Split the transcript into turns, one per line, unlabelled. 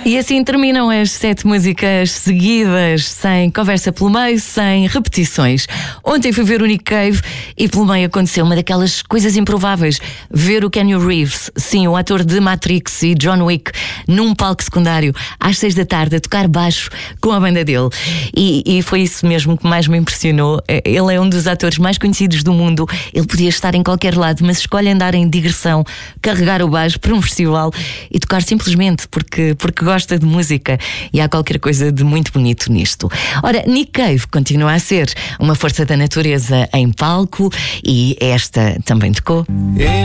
E assim terminam as 7 músicas seguidas, sem conversa pelo meio, sem repetições. Ontem fui ver o Nick Cave e pelo meio aconteceu uma daquelas coisas improváveis. Ver o Keanu Reeves, sim, o ator de Matrix e John Wick, num palco secundário, às 6 da tarde, a tocar baixo com a banda dele. E foi isso mesmo que mais me impressionou. Ele é um dos atores mais conhecidos do mundo. Ele podia estar em qualquer lado, mas escolhe andar em digressão, carregar o baixo para um festival e tocar simplesmente porque gosta de música, e há qualquer coisa de muito bonito nisto. Ora, Nick Cave continua a ser uma força da natureza em palco, e esta também tocou.